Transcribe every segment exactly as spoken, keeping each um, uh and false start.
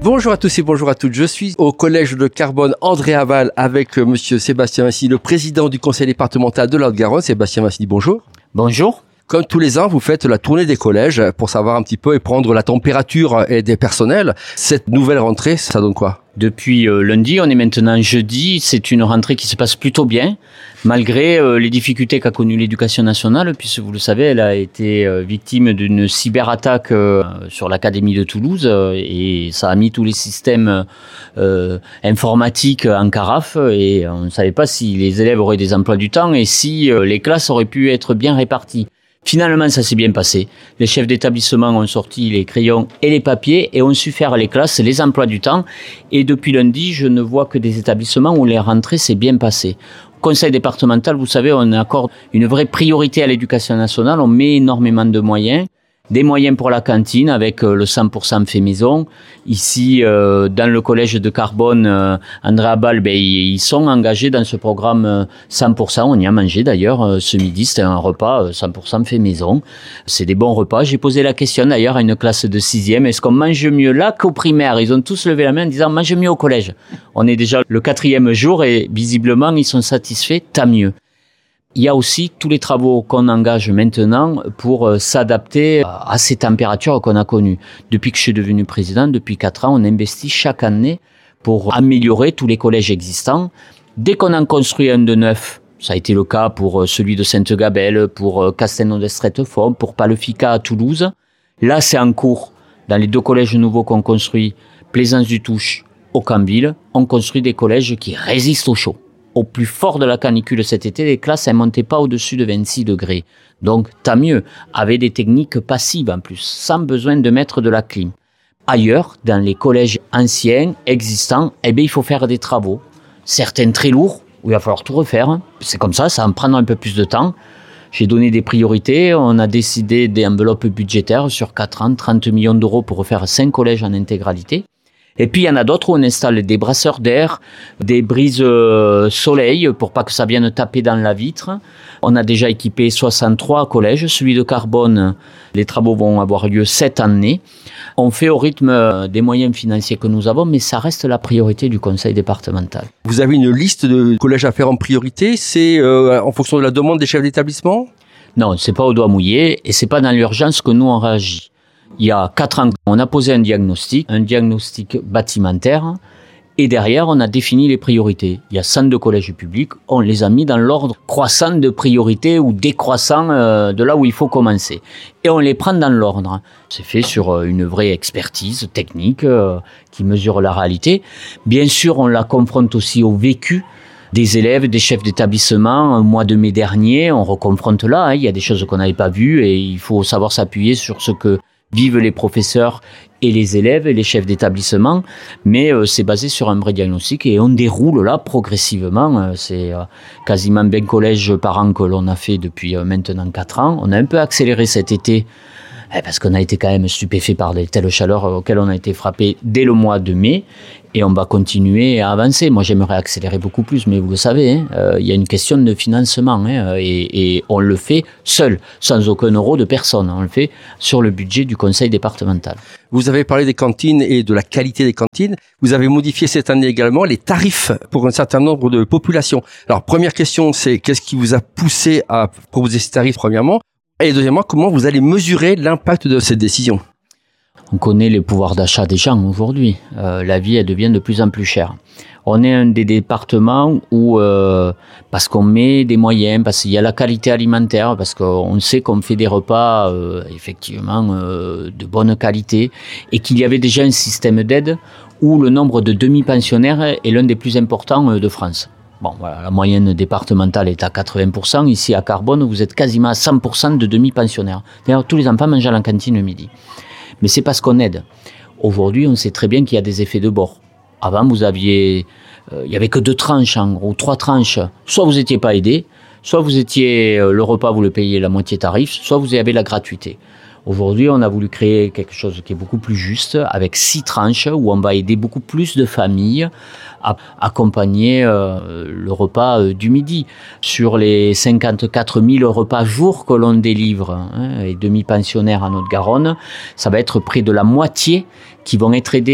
Bonjour à tous et bonjour à toutes. Je suis au collège de Carbone André Aval avec euh, monsieur Sébastien Massini, le président du conseil départemental de la Haute-Garonne. Sébastien Massini, bonjour. Bonjour. Comme tous les ans, vous faites la tournée des collèges pour savoir un petit peu et prendre la température et des personnels. Cette nouvelle rentrée, ça donne quoi ? Depuis euh, lundi, on est maintenant jeudi. C'est une rentrée qui se passe plutôt bien, malgré euh, les difficultés qu'a connues l'éducation nationale, puisque vous le savez, elle a été euh, victime d'une cyberattaque euh, sur l'Académie de Toulouse euh, et ça a mis tous les systèmes euh, informatiques en carafe et on ne savait pas si les élèves auraient des emplois du temps et si euh, les classes auraient pu être bien réparties. Finalement, ça s'est bien passé. Les chefs d'établissement ont sorti les crayons et les papiers et ont su faire les classes, les emplois du temps. Et depuis lundi, je ne vois que des établissements où les rentrées s'est bien passées. Au conseil départemental, vous savez, on accorde une vraie priorité à l'éducation nationale. On met énormément de moyens. Des moyens pour la cantine avec euh, le cent pour cent fait maison. Ici, euh, dans le collège de Carbone, euh, André Aval, ben, ils sont engagés dans ce programme euh, cent pour cent. On y a mangé d'ailleurs euh, ce midi, c'était un repas euh, cent pour cent fait maison. C'est des bons repas. J'ai posé la question d'ailleurs à une classe de sixième. Est-ce qu'on mange mieux là qu'au primaire ? Ils ont tous levé la main en disant « mange mieux au collège ». On est déjà le quatrième jour et visiblement, ils sont satisfaits, tant mieux. Il y a aussi tous les travaux qu'on engage maintenant pour euh, s'adapter à ces températures qu'on a connues. Depuis que je suis devenu président, depuis quatre ans, on investit chaque année pour améliorer tous les collèges existants. Dès qu'on en construit un de neuf, ça a été le cas pour euh, celui de Sainte-Gabelle, pour euh, Castelnau-d'Estrettefort, pour Palefika à Toulouse. Là, c'est en cours. Dans les deux collèges nouveaux qu'on construit, Plaisance-du-Touche, Aucamville, on construit des collèges qui résistent au chaud. Au plus fort de la canicule cet été, les classes ne montaient pas au-dessus de vingt-six degrés. Donc, tant mieux, avec des techniques passives en plus, sans besoin de mettre de la clim. Ailleurs, dans les collèges anciens, existants, eh bien, il faut faire des travaux. Certains très lourds, où il va falloir tout refaire. C'est comme ça, ça va me prendre un peu plus de temps. J'ai donné des priorités, on a décidé des enveloppes budgétaires sur quatre ans, trente millions d'euros pour refaire cinq collèges en intégralité. Et puis, il y en a d'autres où on installe des brasseurs d'air, des brises euh, soleil pour pas que ça vienne taper dans la vitre. On a déjà équipé soixante-trois collèges. Celui de Carbone, les travaux vont avoir lieu cette année. On fait au rythme des moyens financiers que nous avons, mais ça reste la priorité du conseil départemental. Vous avez une liste de collèges à faire en priorité. C'est euh, en fonction de la demande des chefs d'établissement ? Non, c'est pas au doigt mouillé et c'est pas dans l'urgence que nous on réagit. Il y a quatre ans, on a posé un diagnostic, un diagnostic bâtimentaire, et derrière, on a défini les priorités. Il y a cent deux collèges publics, on les a mis dans l'ordre croissant de priorité ou décroissant euh, de là où il faut commencer. Et on les prend dans l'ordre. C'est fait sur une vraie expertise technique euh, qui mesure la réalité. Bien sûr, on la confronte aussi au vécu des élèves, des chefs d'établissement. Au mois de mai dernier, on reconfronte là, hein, il y a des choses qu'on n'avait pas vues et il faut savoir s'appuyer sur ce que vivent les professeurs et les élèves et les chefs d'établissement, mais euh, c'est basé sur un vrai diagnostic et on déroule là progressivement. Euh, c'est euh, quasiment vingt collèges par an que l'on a fait depuis euh, maintenant quatre ans. On a un peu accéléré cet été eh, parce qu'on a été quand même stupéfait par les telles chaleurs auxquelles on a été frappé dès le mois de mai et on va continuer à avancer. Moi, j'aimerais accélérer beaucoup plus, mais vous le savez, hein, euh, il y a une question de financement hein, et, et on le fait seul, sans aucun euro de personne. On le fait sur le budget du conseil départemental. Vous avez parlé des cantines et de la qualité des cantines. Vous avez modifié cette année également les tarifs pour un certain nombre de populations. Alors, première question, c'est qu'est-ce qui vous a poussé à proposer ces tarifs, premièrement ? Et deuxièmement, comment vous allez mesurer l'impact de cette décision ? On connaît les pouvoirs d'achat des gens aujourd'hui. Euh, la vie, elle devient de plus en plus chère. On est un des départements où, euh, parce qu'on met des moyens, parce qu'il y a la qualité alimentaire, parce qu'on sait qu'on fait des repas euh, effectivement euh, de bonne qualité, et qu'il y avait déjà un système d'aide où le nombre de demi-pensionnaires est l'un des plus importants de France. Bon, voilà, la moyenne départementale est à quatre-vingts pour cent. Ici, à Carbone, vous êtes quasiment à cent pour cent de demi-pensionnaires. D'ailleurs, tous les enfants mangent à la cantine le midi. Mais c'est parce qu'on aide. Aujourd'hui, on sait très bien qu'il y a des effets de bord. Avant, vous aviez, euh, il y avait que deux tranches, en gros, trois tranches. Soit vous étiez pas aidé, soit vous étiez, euh, le repas, vous le payez la moitié tarif, soit vous avez la gratuité. Aujourd'hui, on a voulu créer quelque chose qui est beaucoup plus juste, avec six tranches, où on va aider beaucoup plus de familles à accompagner euh, le repas euh, du midi. Sur les cinquante-quatre mille repas jour que l'on délivre, hein, et demi-pensionnaires en Haute-Garonne, ça va être près de la moitié qui vont être aidés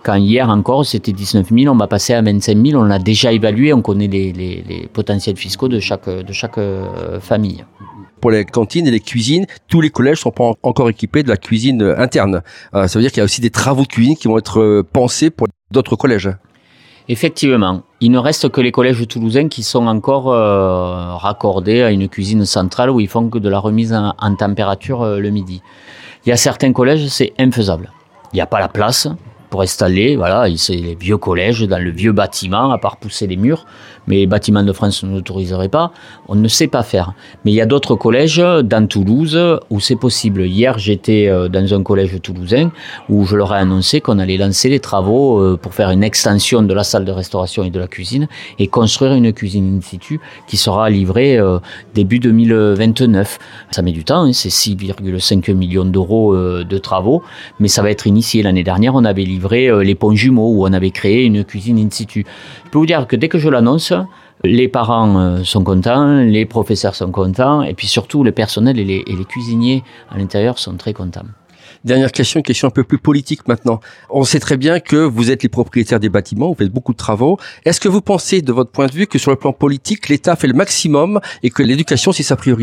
Quand hier encore, c'était dix-neuf mille, on va passer à vingt-cinq mille. On l'a déjà évalué, on connaît les, les, les potentiels fiscaux de chaque, de chaque euh, famille. Pour les cantines et les cuisines, tous les collèges sont pas encore équipés de la cuisine interne. Euh, ça veut dire qu'il y a aussi des travaux de cuisine qui vont être pensés pour d'autres collèges. Effectivement, il ne reste que les collèges toulousains qui sont encore euh, raccordés à une cuisine centrale où ils font que de la remise en, en température euh, le midi. Il y a certains collèges, c'est infaisable. Il n'y a pas la place pour installer, voilà, c'est les vieux collèges dans le vieux bâtiment, à part pousser les murs, mais les bâtiments de France ne l'autoriseraient pas, on ne sait pas faire. Mais il y a d'autres collèges dans Toulouse où c'est possible. Hier, j'étais dans un collège toulousain où je leur ai annoncé qu'on allait lancer les travaux pour faire une extension de la salle de restauration et de la cuisine et construire une cuisine in situ qui sera livrée début deux mille vingt-neuf. Ça met du temps, hein, c'est six virgule cinq millions d'euros de travaux, mais ça va être initié. L'année dernière, on avait livré les ponts jumeaux où on avait créé une cuisine in situ. Je peux vous dire que dès que je l'annonce, les parents sont contents, les professeurs sont contents, et puis surtout le personnel et les, et les cuisiniers à l'intérieur sont très contents. Dernière question, une question un peu plus politique maintenant. On sait très bien que vous êtes les propriétaires des bâtiments, vous faites beaucoup de travaux. Est-ce que vous pensez, de votre point de vue, que sur le plan politique, l'État fait le maximum et que l'éducation, c'est sa priorité ?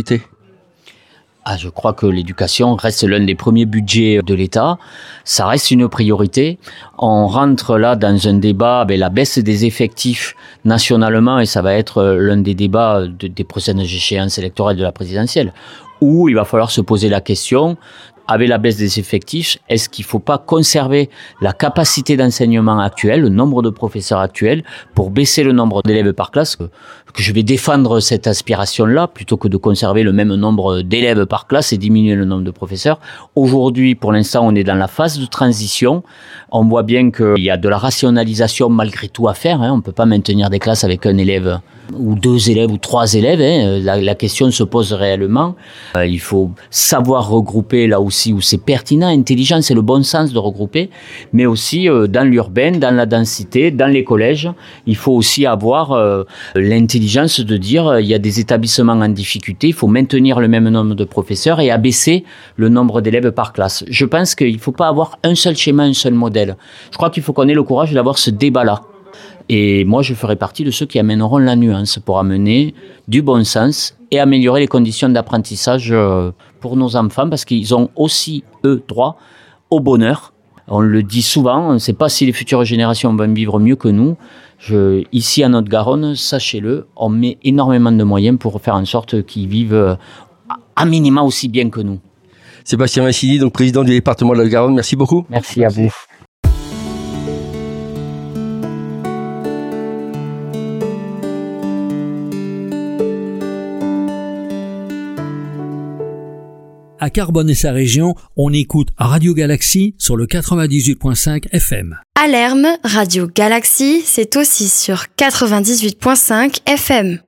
Ah, je crois que l'éducation reste l'un des premiers budgets de l'État. Ça reste une priorité. On rentre là dans un débat avec la baisse des effectifs nationalement et ça va être l'un des débats de, des prochaines échéances électorales de la présidentielle où il va falloir se poser la question, avec la baisse des effectifs, est-ce qu'il ne faut pas conserver la capacité d'enseignement actuelle, le nombre de professeurs actuels, pour baisser le nombre d'élèves par classe, que, que je vais défendre cette aspiration-là, plutôt que de conserver le même nombre d'élèves par classe et diminuer le nombre de professeurs. Aujourd'hui, pour l'instant, on est dans la phase de transition. On voit bien qu'il y a de la rationalisation malgré tout à faire, hein. On ne peut pas maintenir des classes avec un élève ou deux élèves ou trois élèves, hein. La, la question se pose réellement. Euh, il faut savoir regrouper là aussi où c'est pertinent, intelligent, c'est le bon sens de regrouper, mais aussi euh, dans l'urbain, dans la densité, dans les collèges, il faut aussi avoir euh, l'intelligence de dire euh, il y a des établissements en difficulté, il faut maintenir le même nombre de professeurs et abaisser le nombre d'élèves par classe. Je pense qu'il ne faut pas avoir un seul schéma, un seul modèle. Je crois qu'il faut qu'on ait le courage d'avoir ce débat-là. Et moi, je ferai partie de ceux qui amèneront la nuance pour amener du bon sens et améliorer les conditions d'apprentissage pour nos enfants parce qu'ils ont aussi, eux, droit au bonheur. On le dit souvent, on ne sait pas si les futures générations vont vivre mieux que nous. Je, ici, à Haute-Garonne, sachez-le, on met énormément de moyens pour faire en sorte qu'ils vivent à minima aussi bien que nous. Sébastien Mancini, donc président du département de la Garonne, merci beaucoup. Merci à vous. À Carbone et sa région, on écoute Radio Galaxy sur le quatre-vingt-dix-huit virgule cinq F M. À Lerme, Radio Galaxy, c'est aussi sur quatre-vingt-dix-huit virgule cinq F M.